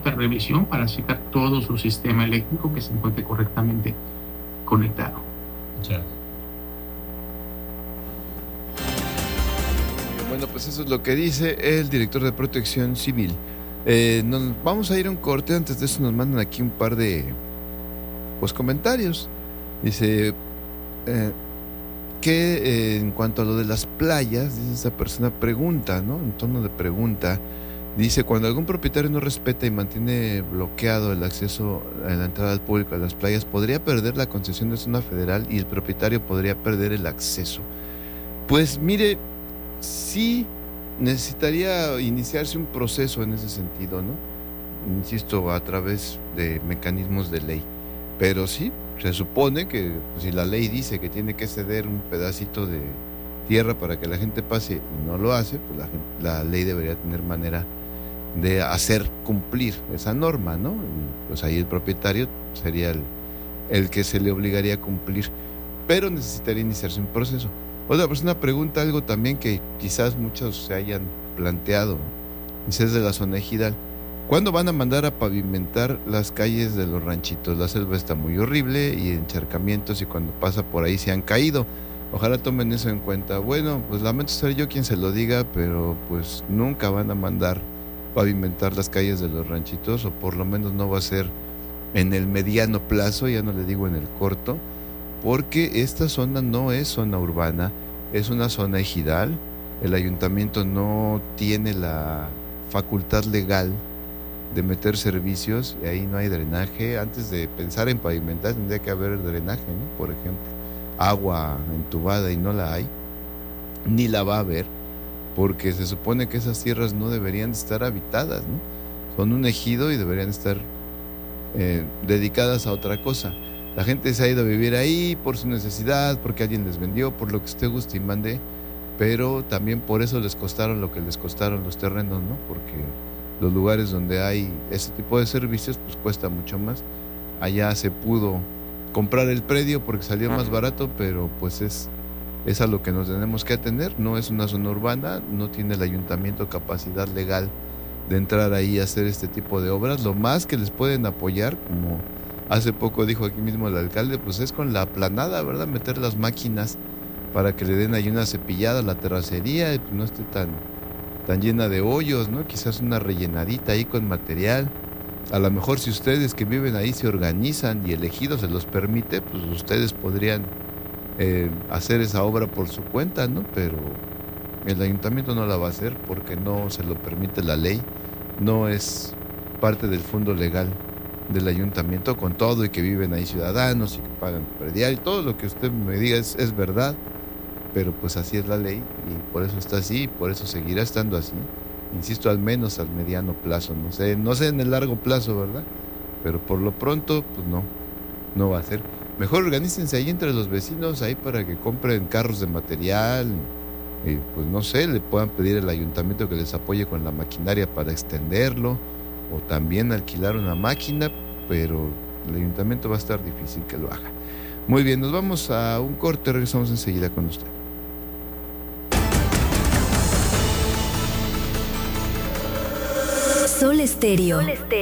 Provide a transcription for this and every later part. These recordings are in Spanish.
superrevisión para checar todo su sistema eléctrico que se encuentre correctamente conectado. Ya. Bueno, pues eso es lo que dice el director de Protección Civil. Nos vamos a ir a un corte. Antes de eso nos mandan aquí un par de comentarios. Dice que en cuanto a lo de las playas, dice esa persona, pregunta, ¿no? En tono de pregunta, dice: cuando algún propietario no respeta y mantiene bloqueado el acceso a la entrada al público a las playas, ¿podría perder la concesión de zona federal y el propietario podría perder el acceso? Pues mire, sí necesitaría iniciarse un proceso en ese sentido, ¿no? Insisto, a través de mecanismos de ley. Pero sí, se supone que si la ley dice que tiene que ceder un pedacito de tierra para que la gente pase y no lo hace, pues la ley debería tener manera de hacer cumplir esa norma, ¿no? Y pues ahí el propietario sería el que se le obligaría a cumplir, pero necesitaría iniciarse un proceso. Otra persona pregunta algo también que quizás muchos se hayan planteado, dice: es de la zona ejidal, ¿cuándo van a mandar a pavimentar las calles de los ranchitos? La selva está muy horrible y encharcamientos, y cuando pasa por ahí se han caído. Ojalá tomen eso en cuenta. Bueno, pues lamento ser yo quien se lo diga, pero pues nunca van a mandar pavimentar las calles de los ranchitos, o por lo menos no va a ser en el mediano plazo, ya no le digo en el corto, porque esta zona no es zona urbana, es una zona ejidal. El ayuntamiento no tiene la facultad legal de meter servicios, y ahí no hay drenaje. Antes de pensar en pavimentar tendría que haber drenaje, ¿no? Por ejemplo, agua entubada, y no la hay, ni la va a haber, porque se supone que esas tierras no deberían estar habitadas, ¿no? Son un ejido y deberían estar dedicadas a otra cosa. La gente se ha ido a vivir ahí por su necesidad, porque alguien les vendió, por lo que usted guste y mande, pero también por eso les costaron lo que les costaron los terrenos, ¿no? Porque los lugares donde hay ese tipo de servicios, pues cuesta mucho más. Allá se pudo comprar el predio porque salió más barato, pero pues es a lo que nos tenemos que atener. No es una zona urbana, no tiene el ayuntamiento capacidad legal de entrar ahí a hacer este tipo de obras. Lo más que les pueden apoyar, como hace poco dijo aquí mismo el alcalde, pues es con la aplanada, ¿verdad? Meter las máquinas para que le den ahí una cepillada a la terracería y pues no esté tan llena de hoyos, ¿no? Quizás una rellenadita ahí con material. A lo mejor si ustedes que viven ahí se organizan y el ejido se los permite, pues ustedes podrían hacer esa obra por su cuenta, ¿no? Pero el ayuntamiento no la va a hacer porque no se lo permite la ley, no es parte del fondo legal del ayuntamiento, con todo y que viven ahí ciudadanos y que pagan predial y todo lo que usted me diga es verdad, pero pues así es la ley y por eso está así y por eso seguirá estando así. Insisto, al menos al mediano plazo, no sé en el largo plazo, ¿verdad? Pero por lo pronto, pues no va a ser. Mejor organícense ahí entre los vecinos, ahí para que compren carros de material, y pues no sé, le puedan pedir al ayuntamiento que les apoye con la maquinaria para extenderlo, o también alquilar una máquina, pero el ayuntamiento va a estar difícil que lo haga. Muy bien, nos vamos a un corte, regresamos enseguida con usted. Sol Estéreo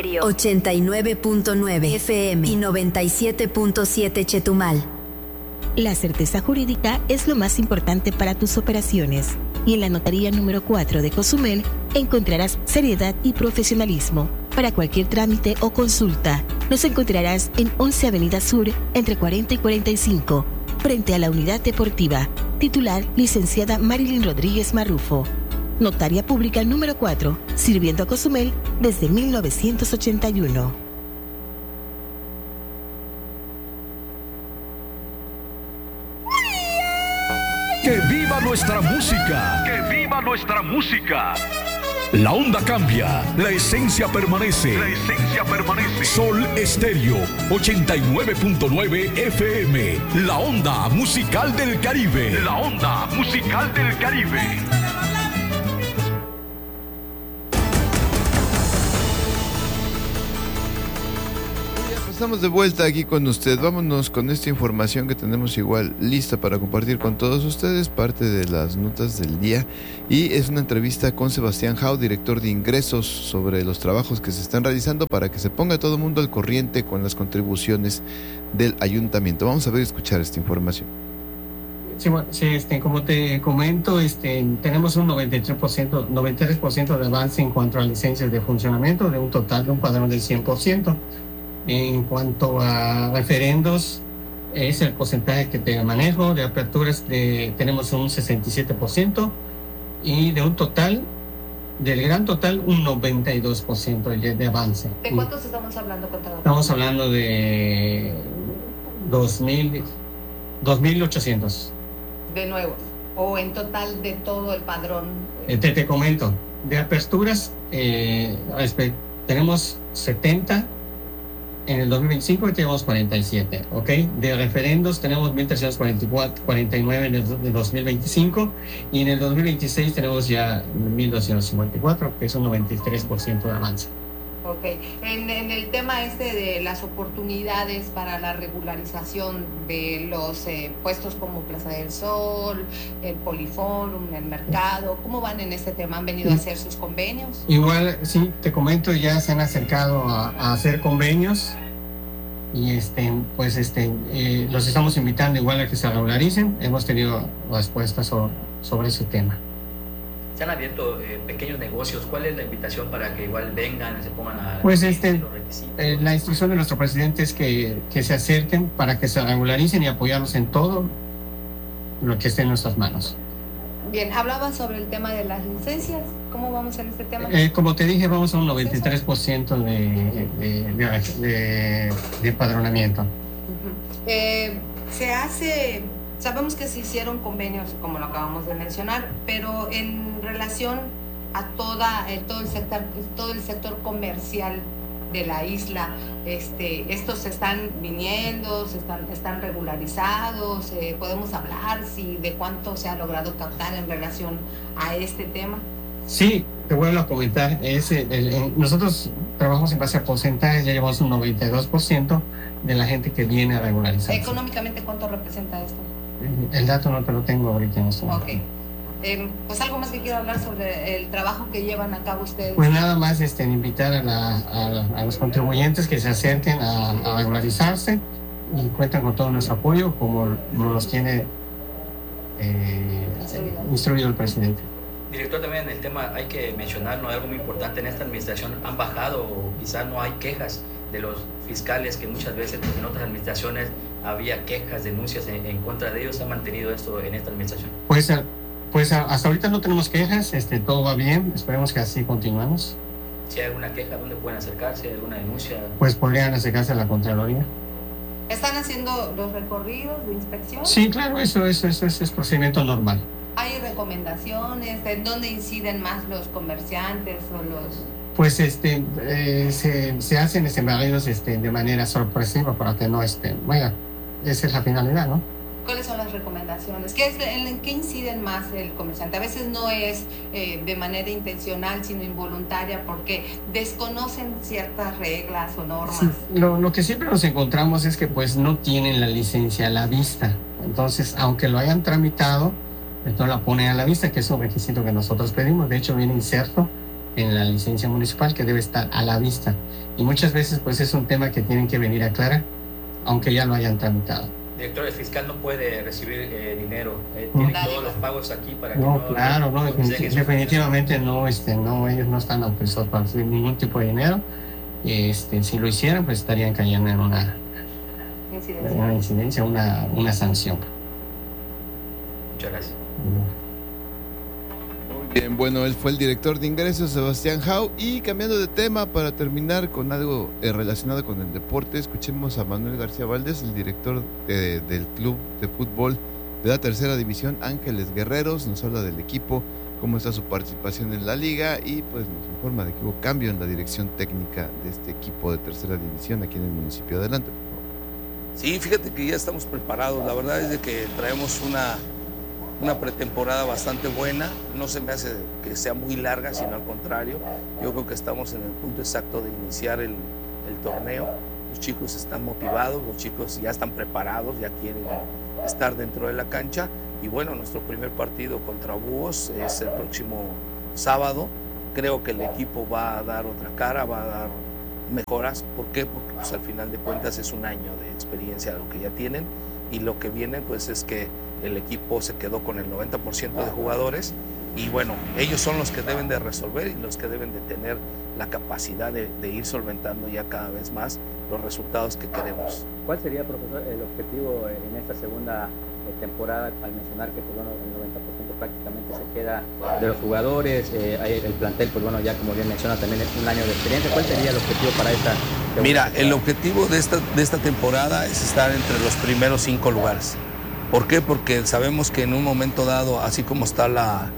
89.9 FM y 97.7 Chetumal. La certeza jurídica es lo más importante para tus operaciones. Y en la notaría número 4 de Cozumel encontrarás seriedad y profesionalismo. Para cualquier trámite o consulta, nos encontrarás en 11 Avenida Sur, entre 40 y 45, frente a la Unidad Deportiva. Titular, licenciada Marilyn Rodríguez Marrufo. Notaria Pública número 4, sirviendo a Cozumel desde 1981. ¡Que viva nuestra música! ¡Que viva nuestra música! La onda cambia, la esencia permanece. La esencia permanece. Sol Estéreo 89.9 FM. La onda musical del Caribe. La onda musical del Caribe. Estamos de vuelta aquí con usted. Vámonos con esta información que tenemos igual lista para compartir con todos ustedes, parte de las notas del día, y es una entrevista con Sebastián Jau, director de ingresos, sobre los trabajos que se están realizando para que se ponga todo el mundo al corriente con las contribuciones del ayuntamiento. Vamos a ver y escuchar esta información. Sí, como te comento, tenemos un 93% de avance en cuanto a licencias de funcionamiento, de un total de un padrón del 100%. En cuanto a referendos, es el porcentaje que te manejo. De aperturas tenemos un 67%, y de un total, del gran total, un 92% de avance. ¿De cuántos estamos hablando, contador? Estamos hablando de 2.800. De nuevo, o en total de todo el padrón. Te comento, de aperturas tenemos 70, en el 2025 tenemos 47, ¿ok? De referendos tenemos 1.349 en el 2025, y en el 2026 tenemos ya 1.254, que es un 93% de avance. Ok, en el tema de las oportunidades para la regularización de los puestos como Plaza del Sol, el Poliforum, el Mercado, ¿cómo van en este tema? ¿Han venido a hacer sus convenios? Igual, sí, te comento, ya se han acercado a hacer convenios, y los estamos invitando igual a que se regularicen. Hemos tenido respuestas sobre ese tema. Se han abierto pequeños negocios. ¿Cuál es la invitación para que igual vengan y se pongan a pues los requisitos? La instrucción de nuestro presidente es que se acerquen para que se regularicen y apoyarlos en todo lo que esté en nuestras manos. Bien, hablaba sobre el tema de las licencias. ¿Cómo vamos en este tema? Como te dije, vamos a un 93% de empadronamiento. Sabemos que se hicieron convenios, como lo acabamos de mencionar, pero en relación a todo el sector comercial de la isla, estos están viniendo, están regularizados. ¿Podemos hablar de cuánto se ha logrado captar en relación a este tema? Sí, te vuelvo a comentar. Nosotros trabajamos en base a porcentajes, ya llevamos un 92% de la gente que viene a regularizar. ¿Económicamente cuánto representa esto? El dato no te lo tengo ahorita en este momento. Ok. Pues algo más que quiero hablar sobre el trabajo que llevan a cabo ustedes. Pues nada más invitar a los contribuyentes que se acerquen a regularizarse, y cuentan con todo nuestro apoyo, como nos los tiene instruido el presidente. Director, también en el tema hay que mencionar, ¿no?, algo muy importante en esta administración. Han bajado, o quizás no hay quejas de los fiscales, que muchas veces en otras administraciones había quejas, denuncias en contra de ellos. ¿Se ha mantenido esto en esta administración? Pues hasta ahorita no tenemos quejas, todo va bien, esperemos que así continuemos. Si hay alguna queja, ¿dónde pueden acercarse? ¿Alguna denuncia? Pues podrían acercarse a la Contraloría. ¿Están haciendo los recorridos de inspección? Sí, claro, eso es procedimiento normal. ¿Hay recomendaciones? ¿En dónde inciden más los comerciantes o los...? Pues se hacen barridos de manera sorpresiva para que no bueno, esa es la finalidad, ¿no? ¿Cuáles son las recomendaciones? ¿En qué inciden más el comerciante? A veces no es de manera intencional, sino involuntaria, porque desconocen ciertas reglas o normas. Sí, lo que siempre nos encontramos es que pues no tienen la licencia a la vista. Entonces, aunque lo hayan tramitado, no la ponen a la vista, que es un requisito que nosotros pedimos. De hecho, viene inserto en la licencia municipal, que debe estar a la vista. Y muchas veces pues es un tema que tienen que venir a aclarar, aunque ya lo hayan tramitado. Director, el fiscal no puede recibir dinero. Tiene todos los pagos aquí para que no... Claro, no, definitivamente no, ellos no están autorizados para recibir ningún tipo de dinero. Si lo hicieran, pues estarían cayendo en una incidencia, una sanción. Muchas gracias. Bien, bueno, él fue el director de ingresos, Sebastián Jau. Y cambiando de tema, para terminar con algo relacionado con el deporte, escuchemos a Manuel García Valdés, el director del club de fútbol de la tercera división, Ángeles Guerreros. Nos habla del equipo, cómo está su participación en la liga, y pues nos informa de que hubo cambio en la dirección técnica de este equipo de tercera división aquí en el municipio. Adelante, por favor. Sí, fíjate que ya estamos preparados. La verdad es de que traemos una pretemporada bastante buena. No se me hace que sea muy larga, sino al contrario. Yo creo que estamos en el punto exacto de iniciar el torneo. Los chicos están motivados, los chicos ya están preparados, ya quieren estar dentro de la cancha. Y bueno, nuestro primer partido contra Búhos es el próximo sábado. Creo que el equipo va a dar otra cara, va a dar mejoras. ¿Por qué? Porque pues, al final de cuentas es un año de experiencia lo que ya tienen, y lo que viene pues es que el equipo se quedó con el 90% de jugadores, y bueno, ellos son los que deben de resolver y los que deben de tener la capacidad de ir solventando ya cada vez más los resultados que queremos. ¿Cuál sería, profesor, el objetivo en esta segunda temporada, al mencionar que pues, bueno, el 90% prácticamente se queda de los jugadores, el plantel, pues bueno, ya como bien menciona, también es un año de experiencia? ¿Cuál sería el objetivo para esta temporada? Mira, el objetivo de esta temporada es estar entre los primeros 5 lugares. ¿Por qué? Porque sabemos que en un momento dado, así como están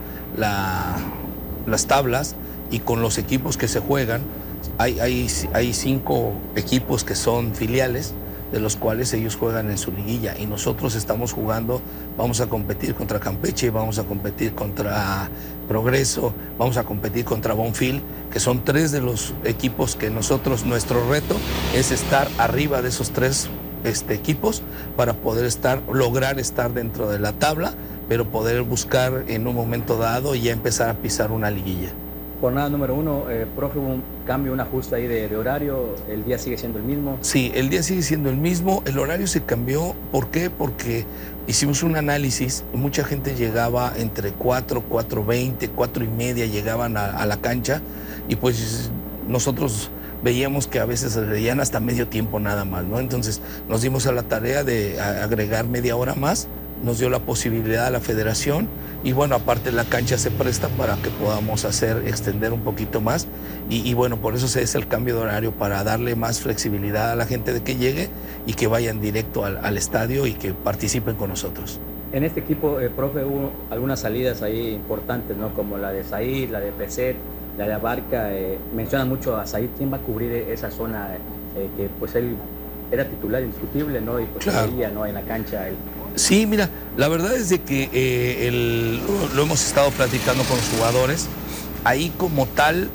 las tablas y con los equipos que se juegan, hay 5 equipos que son filiales, de los cuales ellos juegan en su liguilla, y nosotros estamos jugando, vamos a competir contra Campeche, vamos a competir contra Progreso, vamos a competir contra Bonfil, que son 3 de los equipos que nuestro reto es estar arriba de esos 3 equipos para poder lograr estar dentro de la tabla, pero poder buscar en un momento dado y ya empezar a pisar una liguilla. Jornada número 1, profe, hubo un cambio, un ajuste ahí de horario, ¿el día sigue siendo el mismo? Sí, el día sigue siendo el mismo, el horario se cambió. ¿Por qué? Porque hicimos un análisis, mucha gente llegaba entre 4, 4:20, 4:30, llegaban a la cancha, y pues nosotros veíamos que a veces se veían hasta medio tiempo nada más, ¿no? Entonces nos dimos a la tarea de agregar media hora más, nos dio la posibilidad a la federación, y bueno, aparte la cancha se presta para que podamos extender un poquito más, y bueno, por eso se hace el cambio de horario, para darle más flexibilidad a la gente de que llegue y que vayan directo al estadio y que participen con nosotros. En este equipo, profe, hubo algunas salidas ahí importantes, ¿no? Como la de Said, la de Peset, la de Abarca. Mencionan mucho a Said. ¿Quién va a cubrir esa zona que pues él era titular indiscutible, ¿no? Y pues claro, todavía, ¿no? En la cancha. Sí, mira, la verdad es de que lo hemos estado platicando con los jugadores. Ahí como tal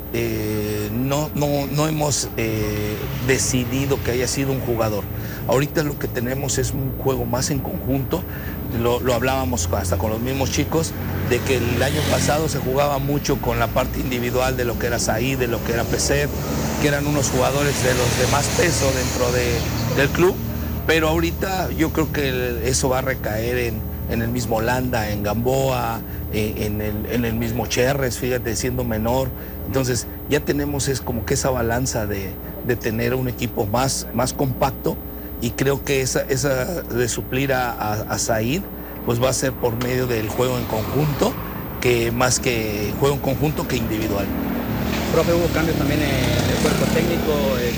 no hemos decidido que haya sido un jugador. Ahorita lo que tenemos es un juego más en conjunto. Lo hablábamos hasta con los mismos chicos, de que el año pasado se jugaba mucho con la parte individual de lo que era Said, de lo que era Peset, que eran unos jugadores de los de más peso dentro del club. Pero ahorita yo creo que eso va a recaer en el mismo Landa, en Gamboa, en el mismo Cherres, fíjate, siendo menor. Entonces ya tenemos como que esa balanza de tener un equipo más compacto, y creo que esa de suplir a Said pues va a ser por medio del juego en conjunto, que más que juego en conjunto que individual. Profe, hubo cambios también en el cuerpo técnico.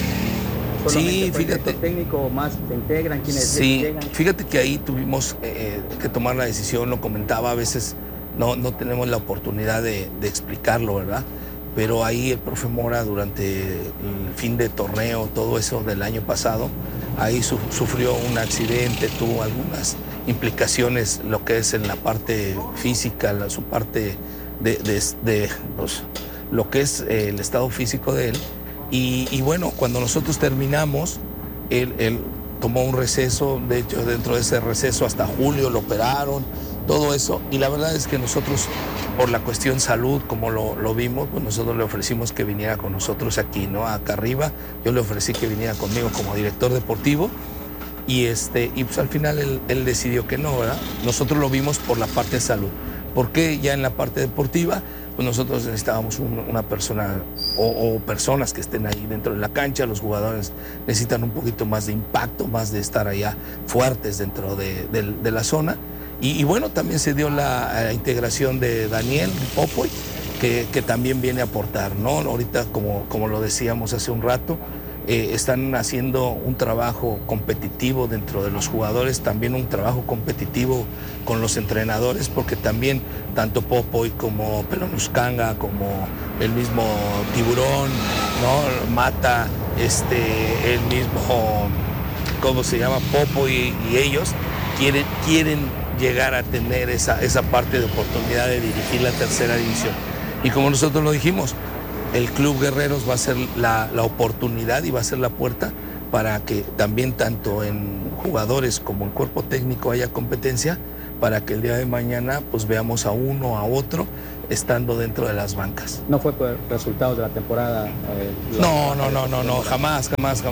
Sí, fíjate. Técnico más se integran, quienes sí, llegan. Fíjate que ahí tuvimos que tomar la decisión, lo comentaba, a veces no tenemos la oportunidad de explicarlo, ¿verdad? Pero ahí el profe Mora, durante el fin de torneo, todo eso del año pasado, ahí sufrió un accidente, tuvo algunas implicaciones, lo que es en la parte física, su parte de pues, lo que es el estado físico de él. Y bueno, cuando nosotros terminamos, él tomó un receso. De hecho, dentro de ese receso hasta julio lo operaron, todo eso. Y la verdad es que nosotros, por la cuestión salud, como lo vimos, pues nosotros le ofrecimos que viniera con nosotros aquí, ¿no? Acá arriba. Yo le ofrecí que viniera conmigo como director deportivo, y pues al final él decidió que no, ¿verdad? Nosotros lo vimos por la parte de salud. ¿Por qué ya en la parte deportiva? Pues nosotros necesitábamos una persona o personas que estén ahí dentro de la cancha. Los jugadores necesitan un poquito más de impacto, más de estar allá fuertes dentro de la zona. Y bueno, también se dio la integración de Daniel Popoy, que también viene a aportar, ¿no? Ahorita, como lo decíamos hace un rato, están haciendo un trabajo competitivo dentro de los jugadores, también un trabajo competitivo con los entrenadores, porque también tanto Popoy como Pelonuscanga, como el mismo Tiburón, ¿no? Mata, el mismo, ¿cómo se llama? Popoy, y ellos quieren llegar a tener esa parte de oportunidad de dirigir la tercera división. Y como nosotros lo dijimos, el Club Guerreros va a ser la oportunidad y va a ser la puerta para que también tanto en jugadores como en cuerpo técnico haya competencia, para que el día de mañana pues veamos a uno, a otro, estando dentro de las bancas. ¿No fue por resultados de la temporada? No, jamás.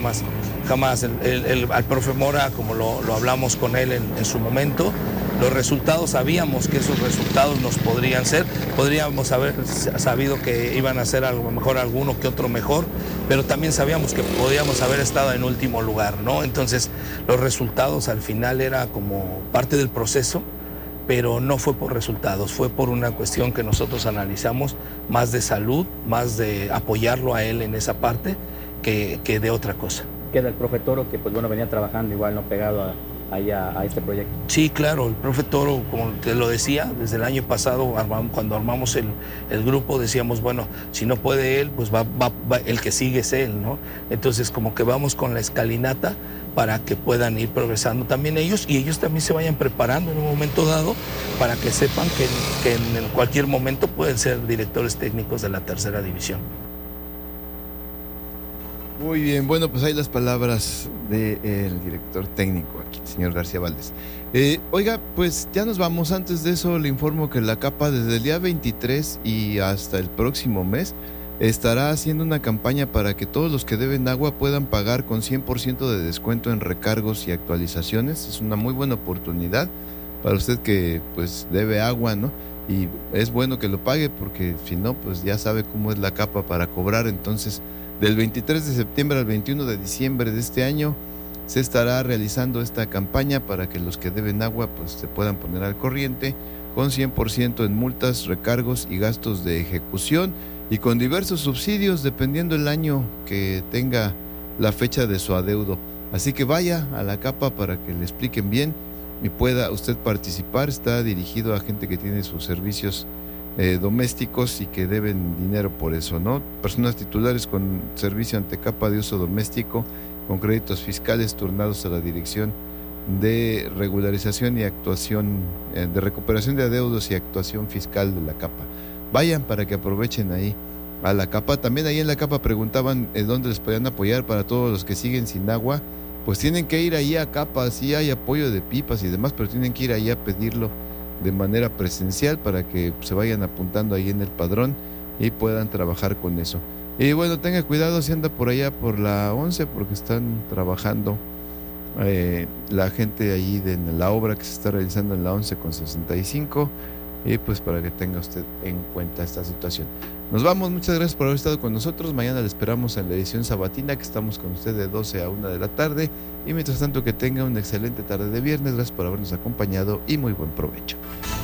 Al profe Mora, como lo hablamos con él en su momento, los resultados, sabíamos que esos resultados nos podrían ser, podríamos haber sabido que iban a ser a lo mejor alguno que otro mejor, pero también sabíamos que podíamos haber estado en último lugar, ¿no? Entonces, los resultados al final era como parte del proceso, pero no fue por resultados, fue por una cuestión que nosotros analizamos más de salud, más de apoyarlo a él en esa parte que de otra cosa. Queda el profe Toro, que pues bueno, venía trabajando igual, no pegado a este proyecto. Sí, claro, el profe Toro, como te lo decía, desde el año pasado, cuando armamos el grupo, decíamos, bueno, si no puede él, pues va el que sigue es él, ¿no? Entonces, como que vamos con la escalinata para que puedan ir progresando también ellos, y ellos también se vayan preparando en un momento dado para que sepan que en cualquier momento pueden ser directores técnicos de la tercera división. Muy bien, bueno, pues ahí las palabras del director técnico aquí, señor García Valdés. Oiga, pues ya nos vamos. Antes de eso le informo que la CAPA desde el día 23 y hasta el próximo mes estará haciendo una campaña para que todos los que deben agua puedan pagar con 100% de descuento en recargos y actualizaciones. Es una muy buena oportunidad para usted que pues debe agua, ¿no? Y es bueno que lo pague, porque si no, pues ya sabe cómo es la CAPA para cobrar. Entonces, del 23 de septiembre al 21 de diciembre de este año se estará realizando esta campaña para que los que deben agua pues se puedan poner al corriente con 100% en multas, recargos y gastos de ejecución, y con diversos subsidios dependiendo el año que tenga la fecha de su adeudo. Así que vaya a la CAPA para que le expliquen bien y pueda usted participar. Está dirigido a gente que tiene sus servicios domésticos y que deben dinero por eso, ¿no? Personas titulares con servicio ante CAPA de uso doméstico, con créditos fiscales turnados a la Dirección de Regularización y Actuación, de Recuperación de Adeudos y Actuación Fiscal de la CAPA. Vayan para que aprovechen ahí a la CAPA. También ahí en la CAPA preguntaban dónde les podían apoyar para todos los que siguen sin agua. Pues tienen que ir ahí a CAPA, sí hay apoyo de pipas y demás, pero tienen que ir ahí a pedirlo de manera presencial para que se vayan apuntando ahí en el padrón y puedan trabajar con eso. Y bueno, tenga cuidado si anda por allá por la 11, porque están trabajando la gente allí de la obra que se está realizando en la 11 con 65, y pues para que tenga usted en cuenta esta situación. Nos vamos, muchas gracias por haber estado con nosotros. Mañana le esperamos en la edición sabatina, que estamos con usted de 12 a 1 de la tarde, y mientras tanto que tenga una excelente tarde de viernes. Gracias por habernos acompañado y muy buen provecho.